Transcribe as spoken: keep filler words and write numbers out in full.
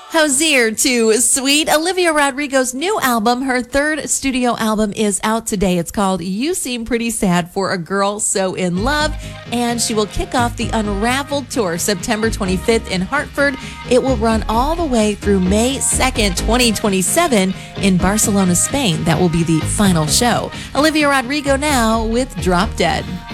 Hozier to Sweet. Olivia Rodrigo's new album, her third studio album, is out today. It's called You Seem Pretty Sad for a Girl So in Love, and she will kick off the Unraveled Tour September twenty-fifth in Hartford. It will run all the way through May second, twenty twenty-seven in Barcelona, Spain. That will be the final show. Olivia Rodrigo now with Drop Dead.